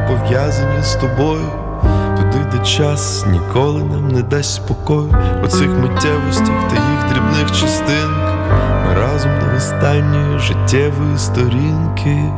пов'язані з тобою, туди, де час ніколи нам не дасть спокою. У цих миттєвостях та їх дрібних частинках ми разом до останньої життєвої сторінки.